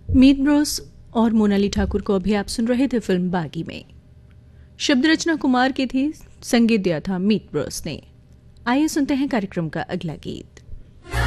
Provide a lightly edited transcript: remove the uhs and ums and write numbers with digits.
मीत Bros और मोनाली ठाकुर को अभी आप सुन रहे थे फिल्म बागी में। शब्द रचना कुमार की थी, संगीत दिया था मीत ब्रोस ने। आइए सुनते हैं कार्यक्रम का अगला गीत।